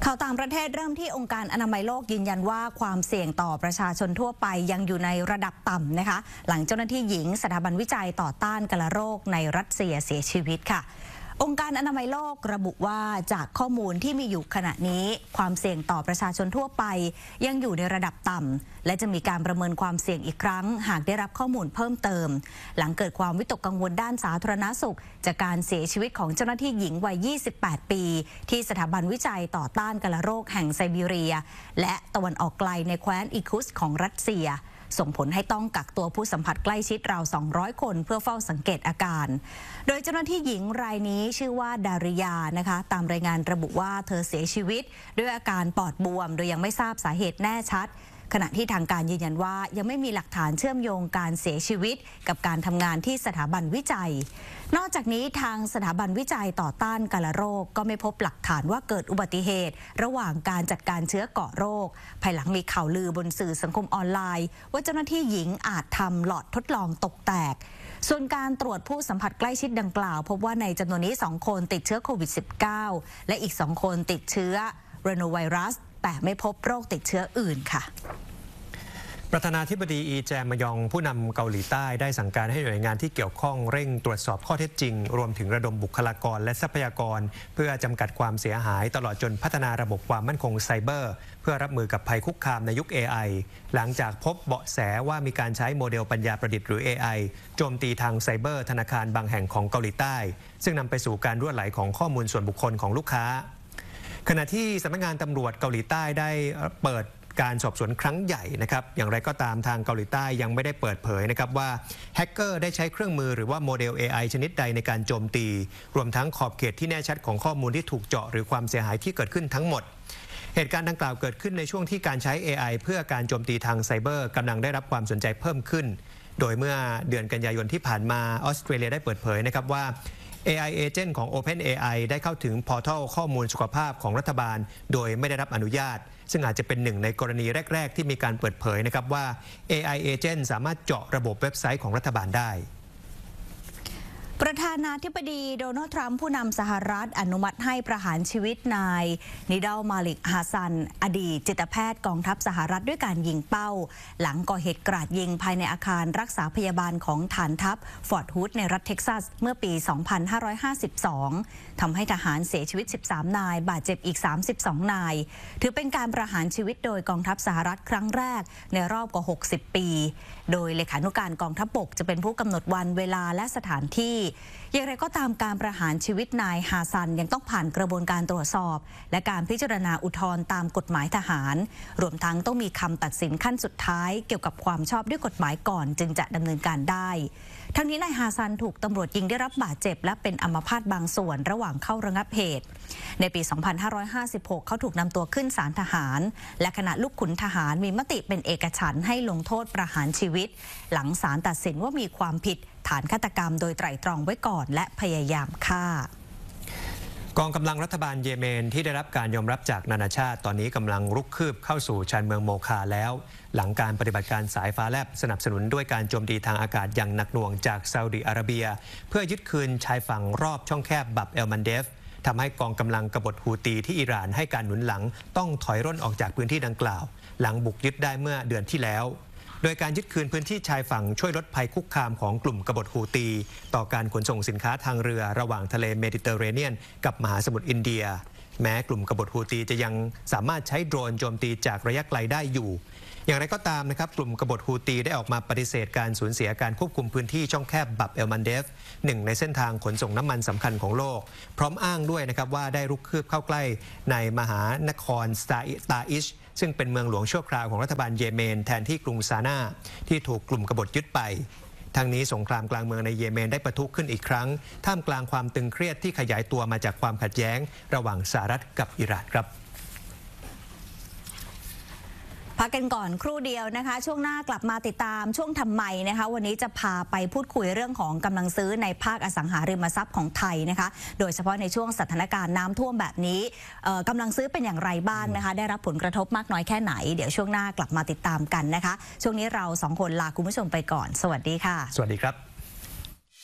ข่าวต่างประเทศเริ่มที่องค์การอนามัยโลกยืนยันว่าความเสี่ยงต่อประชาชนทั่วไปยังอยู่ในระดับต่ำนะคะหลังเจ้าหน้าที่หญิงสถาบันวิจัยต่อต้านกาฬโรคในรัสเซียเสียชีวิตค่ะองค์การอนามัยโลกระบุว่าจากข้อมูลที่มีอยู่ขณะนี้ความเสี่ยงต่อประชาชนทั่วไปยังอยู่ในระดับต่ำและจะมีการประเมินความเสี่ยงอีกครั้งหากได้รับข้อมูลเพิ่มเติมหลังเกิดความวิตกกังวลด้านสาธารณสุขจากการเสียชีวิตของเจ้าหน้าที่หญิงวัย 28 ปีที่สถาบันวิจัยต่อต้านกาฬโรคแห่งไซบีเรียและตะวันออกไกลในแคว้นอิคุสของรัสเซียส่งผลให้ต้องกักตัวผู้สัมผัสใกล้ชิดราว 200 คนเพื่อเฝ้าสังเกตอาการโดยเจ้าหน้าที่หญิงรายนี้ชื่อว่าดาริยานะคะตามรายงานระบุว่าเธอเสียชีวิตด้วยอาการปอดบวมโดยยังไม่ทราบสาเหตุแน่ชัดขณะที่ทางการยืนยันว่ายังไม่มีหลักฐานเชื่อมโยงการเสียชีวิตกับการทำงานที่สถาบันวิจัยนอกจากนี้ทางสถาบันวิจัยต่อต้านกาฬโรคก็ไม่พบหลักฐานว่าเกิดอุบัติเหตุระหว่างการจัดการเชื้อเกาะโรคภายหลังมีข่าวลือบนสื่อสังคมออนไลน์ว่าเจ้าหน้าที่หญิงอาจทำหลอดทดลองตกแตกส่วนการตรวจผู้สัมผัสใกล้ชิดดังกล่าวพบว่าในจำนวนนี้2คนติดเชื้อโควิด -19 และอีก2คนติดเชื้อเรโนไวรัสแต่ไม่พบโรคติดเชื้ออื่นค่ะประธานาธิบดีอีแจมยองผู้นำเกาหลีใต้ได้สั่งการให้หน่วยงานที่เกี่ยวข้องเร่งตรวจสอบข้อเท็จจริงรวมถึงระดมบุคลากรและทรัพยากรเพื่อจำกัดความเสียหายตลอดจนพัฒนาระบบความมั่นคงไซเบอร์เพื่อรับมือกับภัยคุกคามในยุค AI หลังจากพบเบาะแสว่ามีการใช้โมเดลปัญญาประดิษฐ์หรือ AI โจมตีทางไซเบอร์ธนาคารบางแห่งของเกาหลีใต้ซึ่งนำไปสู่การรั่วไหลของข้อมูลส่วนบุคคลของลูกค้าขณะที่สำนักงานตำรวจเกาหลีใต้ได้เปิดการสอบสวนครั้งใหญ่นะครับอย่างไรก็ตามทางเกาหลีใต้ยังไม่ได้เปิดเผยนะครับว่าแฮกเกอร์ได้ใช้เครื่องมือหรือว่าโมเดล AI ชนิดใดในการโจมตีรวมทั้งขอบเขตที่แน่ชัดของข้อมูลที่ถูกเจาะหรือความเสียหายที่เกิดขึ้นทั้งหมดเหตุการณ์ดังกล่าวเกิดขึ้นในช่วงที่การใช้ AI เพื่อการโจมตีทางไซเบอร์กำลังได้รับความสนใจเพิ่มขึ้นโดยเมื่อเดือนกันยายนที่ผ่านมาออสเตรเลียได้เปิดเผยนะครับว่า AI Agent ของ OpenAI ได้เข้าถึงพอร์ทัลข้อมูลสุขภาพของรัฐบาลโดยไม่ได้รับอนุญาตซึ่งอาจจะเป็นหนึ่งในกรณีแรกๆที่มีการเปิดเผยนะครับว่า AI Agent สามารถเจาะระบบเว็บไซต์ของรัฐบาลได้ประธานาธิบดีโดนัลด์ทรัมป์ผู้นำสหรัฐอนุมัติให้ประหารชีวิตนายนิดัลมาลิกฮาซันอดีตจิตแพทย์กองทัพสหรัฐด้วยการยิงเป้าหลังก่อเหตุกราดยิงภายในอาคารรักษาพยาบาลของฐานทัพฟอร์ตฮูดในรัฐเท็กซัสเมื่อปี 2552 ทำให้ทหารเสียชีวิต 13 นายบาดเจ็บอีก 32 นายถือเป็นการประหารชีวิตโดยกองทัพสหรัฐครั้งแรกในรอบกว่า 60 ปีโดยเลขานุการกองทัพบกจะเป็นผู้กำหนดวันเวลาและสถานที่อย่างไรก็ตามการประหารชีวิตนายฮาซันยังต้องผ่านกระบวนการตรวจสอบและการพิจารณาอุทธรณ์ตามกฎหมายทหารรวมทั้งต้องมีคำตัดสินขั้นสุดท้ายเกี่ยวกับความชอบด้วยกฎหมายก่อนจึงจะดำเนินการได้ทั้งนี้นายฮาซันถูกตำรวจยิงได้รับบาดเจ็บและเป็นอัมพาตบางส่วนระหว่างเข้าระงับเหตุในปี 2556 เขาถูกนำตัวขึ้นศาลทหารและคณะลูกขุนทหารมีมติเป็นเอกฉันท์ให้ลงโทษประหารชีวิตหลังศาลตัดสินว่ามีความผิดฐานฆาตกรรมโดยไตร่ตรองไว้ก่อนและพยายามฆ่ากองกำลังรัฐบาลเยเมนที่ได้รับการยอมรับจากนานาชาติตอนนี้กำลังรุกคืบเข้าสู่ชานเมืองโมคาแล้วหลังการปฏิบัติการสายฟ้าแลบสนับสนุนด้วยการโจมตีทางอากาศอย่างหนักหน่วงจากซาอุดิอาระเบียเพื่อยึดคืนชายฝั่งรอบช่องแคบบับเอลมันเดฟทำให้กองกำลังกบฏฮูตีที่อิหร่านให้การหนุนหลังต้องถอยร่นออกจากพื้นที่ดังกล่าวหลังบุกยึดได้เมื่อเดือนที่แล้วโดยการยึดคืนพื้นที่ชายฝั่งช่วยลดภัยคุกคามของกลุ่มกบฏฮูตีต่อการขนส่งสินค้าทางเรือระหว่างทะเลเมดิเตอร์เรเนียนกับมหาสมุทรอินเดียแม้กลุ่มกบฏฮูตีจะยังสามารถใช้โดรนโจมตีจากระยะไกลได้อยู่อย่างไรก็ตามนะครับกลุ่มกบฏฮูตีได้ออกมาปฏิเสธการสูญเสียการควบคุมพื้นที่ช่องแคบบับเอลมันเดฟหนึ่งในเส้นทางขนส่งน้ำมันสำคัญของโลกพร้อมอ้างด้วยนะครับว่าได้รุกคืบเข้าใกล้ในมหานครตาอิชซึ่งเป็นเมืองหลวงชั่วคราวของรัฐบาลเยเมนแทนที่กรุงซานาที่ถูกกลุ่มกบฏยึดไปทั้งนี้สงครามกลางเมืองในเยเมนได้ปะทุขึ้นอีกครั้งท่ามกลางความตึงเครียดที่ขยายตัวมาจากความขัดแย้งระหว่างสหรัฐกับอิหร่านครับพักกันก่อนครู่เดียวนะคะช่วงหน้ากลับมาติดตามช่วงทำไมนะคะวันนี้จะพาไปพูดคุยเรื่องของกำลังซื้อในภาคอสังหาริมทรัพย์ของไทยนะคะโดยเฉพาะในช่วงสถานการณ์น้ำท่วมแบบนี้กำลังซื้อเป็นอย่างไรบ้างนะคะได้รับผลกระทบมากน้อยแค่ไหนเดี๋ยวช่วงหน้ากลับมาติดตามกันนะคะช่วงนี้เรา2 คนลาคุณผู้ชมไปก่อนสวัสดีค่ะสวัสดีครับ